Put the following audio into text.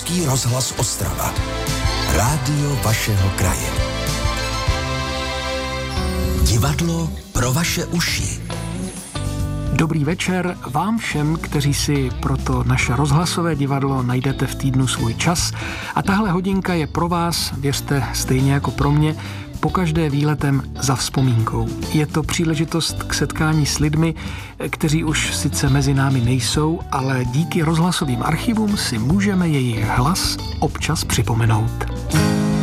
Český rozhlas Ostrava. Rádio vašeho kraje. Divadlo pro vaše uši. Dobrý večer vám všem, kteří si pro to naše rozhlasové divadlo najdete v týdnu svůj čas. A tahle hodinka je pro vás, věřte, stejně jako pro mě, pokaždé výletem za vzpomínkou. Je to příležitost k setkání s lidmi, kteří už sice mezi námi nejsou, ale díky rozhlasovým archivům si můžeme jejich hlas občas připomenout.